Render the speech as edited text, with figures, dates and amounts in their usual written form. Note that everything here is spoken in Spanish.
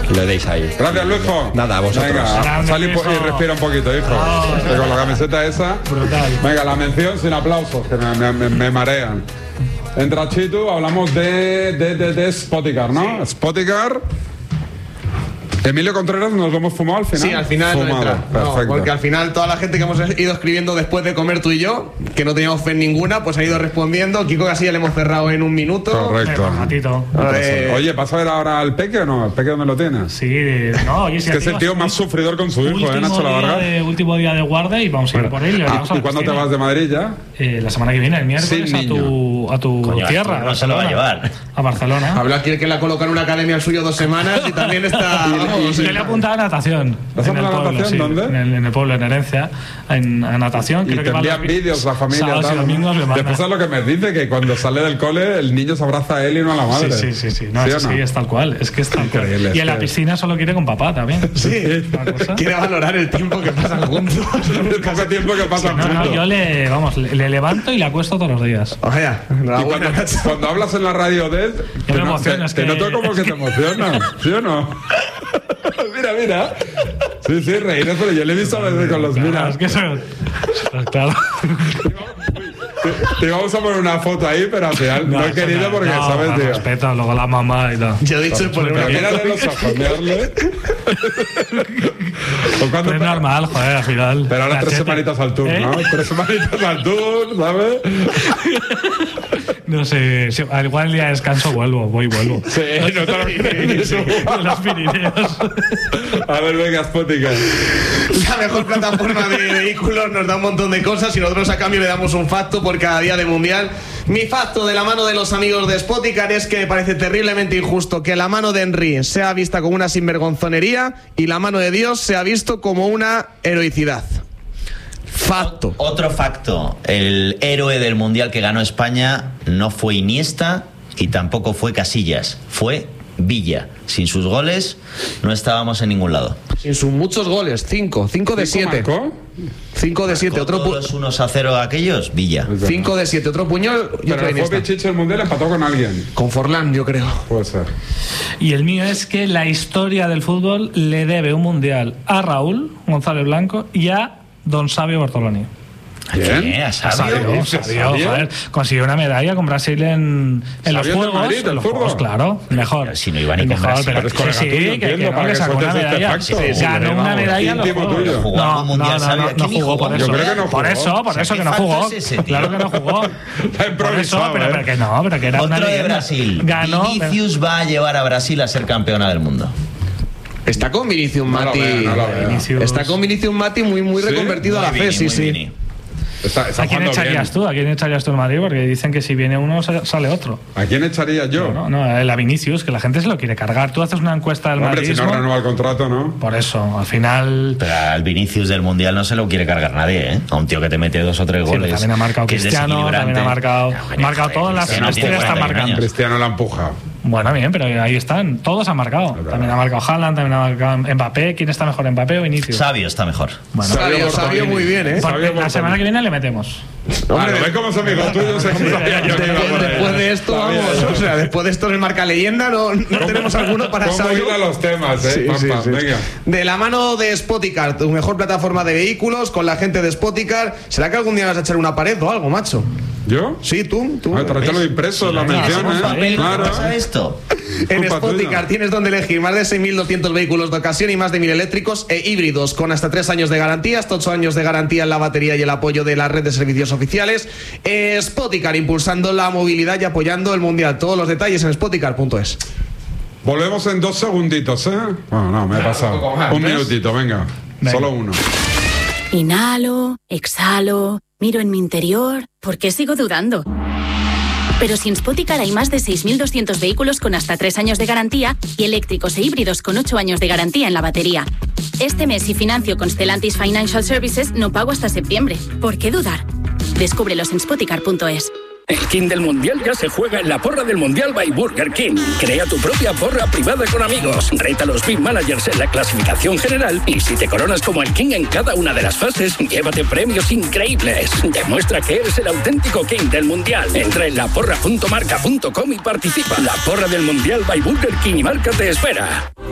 le deis ahí. Gracias, Luisjo. Nada, a vosotros. Venga, sal y respira un poquito, hijo. Que con la camiseta esa. Brutal. Venga, la mención sin aplausos, que me marean. Entra Chitu, hablamos de Spoticar, ¿no? Sí. Spoticar. Emilio Contreras, ¿nos lo hemos fumado al final? Sí, al final fumado. No entra. Perfecto. No, porque al final toda la gente que hemos ido escribiendo después de comer tú y yo, que no teníamos fe en ninguna, pues ha ido respondiendo. Kiko Casilla le hemos cerrado en un minuto. Correcto. Oye, ¿vas a ver ahora al Peque o no? ¿El Peque dónde lo tienes? Sí, no, oye, es que es el tío más sufridor con su hijo, Nacho La Varga. Último día de guardia y vamos a ir por él. ¿Y cuándo te vas de Madrid ya? La semana que viene, el miércoles, a tu tierra. No se lo va a llevar. A Barcelona. Habla quiere que la coloca en una academia al suyo 2 semanas y también está. Yo le he apuntado a natación. ¿Vas a natación? Sí, ¿Dónde? En el pueblo, en Herencia. A natación. Y creo te que envían vídeos la familia. Sábados y domingos le mandan. Después es lo que me dice, que cuando sale del cole el niño se abraza a él y no a la madre. Sí. No, ¿sí, es tal cual. Es que es tal cual. Y en la piscina solo quiere con papá también. Sí. Quiere valorar el tiempo que pasan juntos. El poco tiempo que pasan juntos. No, yo le levanto y le acuesto todos los días. Oye, cuando hablas en la radio de él, te noto como que te emocionas, ¿sí o no? Mira. Sí, reíré, pero yo le he visto a veces con los miras. Es que eso. Claro. Te vamos a poner una foto ahí, pero al final no he querido porque, ¿sabes, tío? Respeto, luego la mamá y tal. Yo he dicho poner una foto. Mírale los ojos, mirarle. Es normal, joder, al final. Pero ahora 3 semanitas al tour, ¿no? 3 semanitas al tour, ¿sabes? No sé, al igual el día de descanso vuelvo. Sí, no te lo crees. Los Pirineos. A ver, venga, Spoticar. La mejor plataforma de vehículos nos da un montón de cosas y nosotros a cambio le damos un facto por cada día de mundial. Mi facto de la mano de los amigos de Spoticar es que me parece terriblemente injusto que la mano de Henry sea vista como una sinvergonzonería y la mano de Dios sea visto como una heroicidad. Facto. Otro facto, el héroe del mundial que ganó España no fue Iniesta y tampoco fue Casillas, fue Villa. Sin sus goles no estábamos en ningún lado. Sin sus muchos goles, 5 de 7. 5 de 7, otro todos los 1-0 aquellos, Villa. 5 de 7, otro puñol. Pero el Pichichi el mundial empató con alguien. Con Forlán, yo creo. Puede ser. Y el mío es que la historia del fútbol le debe un mundial a Raúl González Blanco y a Don Sabio Bartoloni. ¿Qué? ¿A Sabio? Sabio, joder. Consiguió una medalla con Brasil en los Juegos. Madrid, en los Juegos, claro. Mejor. Si no iba ni con Brasil. Pero sí, que sacó una medalla. Ganó una medalla en los Juegos. No jugó por eso. Yo creo que no jugó. Por eso que no jugó. Claro que no jugó. Por eso, pero que no, pero que era una leyenda. de Brasil. Ganó. Vinicius va a llevar a Brasil a ser campeona del mundo. Está con Vinicius Mati. Está con Vinicius Mati muy reconvertido a la fe, sí. Está ¿A quién echarías tú? ¿A quién echarías tú en Madrid? Porque dicen que si viene uno sale otro. ¿A quién echaría yo? No, a Vinicius, que la gente se lo quiere cargar. Tú haces una encuesta del madridismo. Hombre, si no renueva el contrato, ¿no. Por eso, al final. Pero al Vinicius del mundial no se lo quiere cargar nadie, ¿eh? A un tío que te mete 2 o 3 goles. También ha marcado Cristiano, también ha marcado todas las estrellas están marcando. Cristiano la empuja. Bueno, bien, pero ahí están, todos han marcado. También ha marcado Haaland, también ha marcado Mbappé. ¿Quién está mejor, Mbappé o Vinicius? Sabio está mejor. Bueno, Sabio muy bien, ¿eh? La semana que viene le metemos. Hombre, ¿ves cómo es amigo tuyo? Después de esto, vamos, o sea, después de esto el marca leyenda, no tenemos alguno para saber. ¿Cómo ir a los temas, Pampa? Venga. De la mano de Spoticar, tu mejor plataforma de vehículos, con la gente de Spoticar. ¿Será que algún día vas a echar una pared o algo, macho? ¿Yo? Sí, tú. Tratalo de impreso, la mención, Claro. ¿Qué pasa esto? En Spoticar tienes donde elegir más de 6.200 vehículos de ocasión y más de 1.000 eléctricos e híbridos con hasta 3 años de garantía, hasta 8 años de garantía en la batería y el apoyo de la red de servicios oficiales. Spoticar, impulsando la movilidad y apoyando el mundial. Todos los detalles en spoticar.es. Volvemos en 2 segunditos, ¿eh? Bueno, no, me he pasado. Un minutito, venga. Solo uno. Inhalo, exhalo, miro en mi interior. ¿Por qué sigo dudando? Pero sin Spoticar hay más de 6.200 vehículos con hasta 3 años de garantía y eléctricos e híbridos con 8 años de garantía en la batería. Este mes, si financio con Stellantis Financial Services, no pago hasta septiembre. ¿Por qué dudar? Descúbrelos en spoticar.es. El King del Mundial ya se juega en la porra del Mundial by Burger King. Crea tu propia porra privada con amigos. Reta a los Big Managers en la clasificación general y si te coronas como el King en cada una de las fases, llévate premios increíbles. Demuestra que eres el auténtico King del Mundial. Entra en laporra.marca.com y participa. La porra del Mundial by Burger King y Marca te espera.